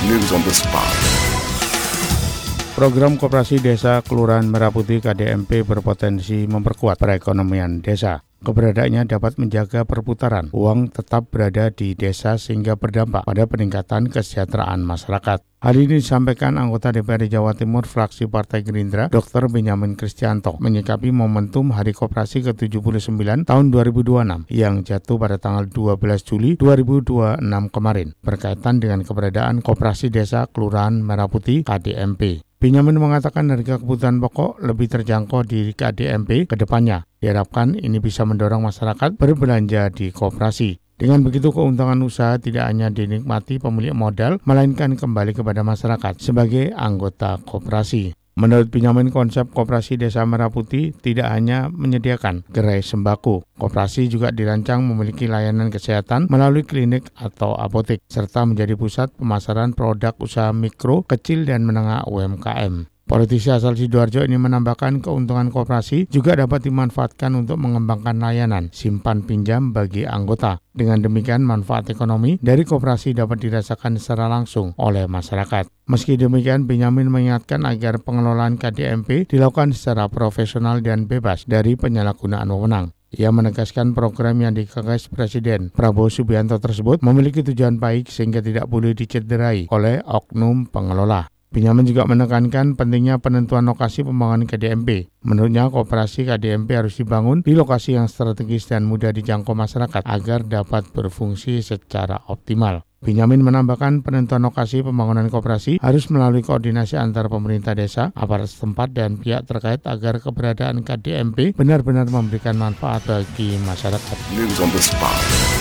News on the spot. Program Koperasi Desa Kelurahan Merah Putih KDMP berpotensi memperkuat perekonomian desa. Keberadaannya dapat menjaga perputaran uang tetap berada di desa sehingga berdampak pada peningkatan kesejahteraan masyarakat. Hal ini disampaikan anggota DPRD Jawa Timur fraksi Partai Gerindra, Dr. Benyamin Kristianto, menyikapi momentum Hari Koperasi ke-79 tahun 2026 yang jatuh pada tanggal 12 Juli 2026 kemarin, berkaitan dengan keberadaan Koperasi Desa Kelurahan Merah Putih KDMP. Benyamin mengatakan harga kebutuhan pokok lebih terjangkau di KDMP ke depannya. Diharapkan ini bisa mendorong masyarakat berbelanja di koperasi. Dengan begitu, keuntungan usaha tidak hanya dinikmati pemilik modal, melainkan kembali kepada masyarakat sebagai anggota koperasi. Menurut Benyamin, konsep Koperasi Desa Merah Putih tidak hanya menyediakan gerai sembako. Koperasi juga dirancang memiliki layanan kesehatan melalui klinik atau apotek, serta menjadi pusat pemasaran produk usaha mikro, kecil, dan menengah UMKM. Politisi asal Sidoarjo ini menambahkan keuntungan koperasi juga dapat dimanfaatkan untuk mengembangkan layanan simpan pinjam bagi anggota. Dengan demikian, manfaat ekonomi dari koperasi dapat dirasakan secara langsung oleh masyarakat. Meski demikian, Benyamin mengingatkan agar pengelolaan KDMP dilakukan secara profesional dan bebas dari penyalahgunaan wewenang. Ia menegaskan program yang digagas Presiden Prabowo Subianto tersebut memiliki tujuan baik sehingga tidak boleh dicederai oleh oknum pengelola. Benyamin juga menekankan pentingnya penentuan lokasi pembangunan KDMP. Menurutnya, koperasi KDMP harus dibangun di lokasi yang strategis dan mudah dijangkau masyarakat agar dapat berfungsi secara optimal. Benyamin menambahkan penentuan lokasi pembangunan koperasi harus melalui koordinasi antar pemerintah desa, aparat setempat, dan pihak terkait agar keberadaan KDMP benar-benar memberikan manfaat bagi masyarakat. News on the spot.